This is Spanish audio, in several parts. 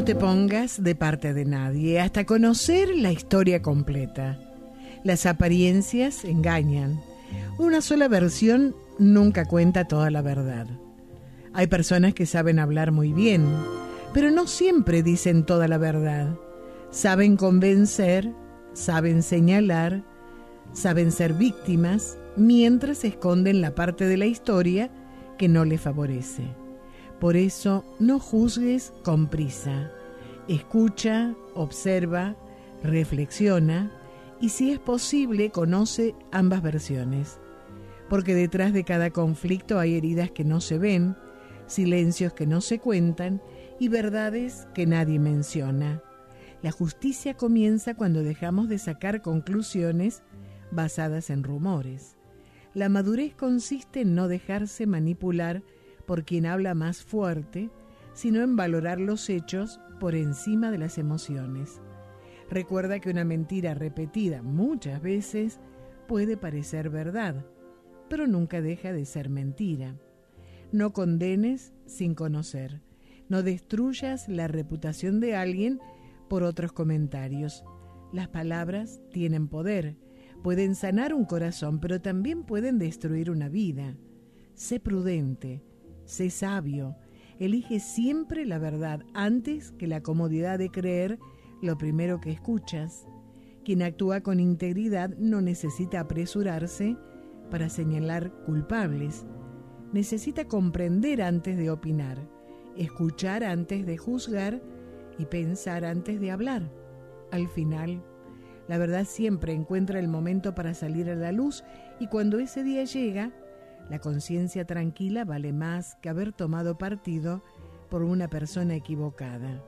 te pongas de parte de nadie hasta conocer la historia completa. Las apariencias engañan. Una sola versión nunca cuenta toda la verdad. Hay personas que saben hablar muy bien, pero no siempre dicen toda la verdad. Saben convencer, saben señalar, saben ser víctimas, mientras esconden la parte de la historia que no les favorece. Por eso, no juzgues con prisa. Escucha, observa, reflexiona y, si es posible, conoce ambas versiones. Porque detrás de cada conflicto hay heridas que no se ven, silencios que no se cuentan y verdades que nadie menciona. La justicia comienza cuando dejamos de sacar conclusiones basadas en rumores. La madurez consiste en no dejarse manipular por quien habla más fuerte, sino en valorar los hechos por encima de las emociones. Recuerda que una mentira repetida muchas veces puede parecer verdad, pero nunca deja de ser mentira. No condenes sin conocer. No destruyas la reputación de alguien por otros comentarios. Las palabras tienen poder. Pueden sanar un corazón, pero también pueden destruir una vida. Sé prudente, sé sabio. Elige siempre la verdad antes que la comodidad de creer lo primero que escuchas. Quien actúa con integridad no necesita apresurarse para señalar culpables. Necesita comprender antes de opinar, escuchar antes de juzgar y pensar antes de hablar. Al final, la verdad siempre encuentra el momento para salir a la luz, y cuando ese día llega, la conciencia tranquila vale más que haber tomado partido por una persona equivocada.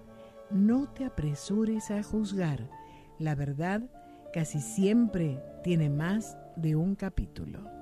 No te apresures a juzgar. La verdad casi siempre tiene más de un capítulo.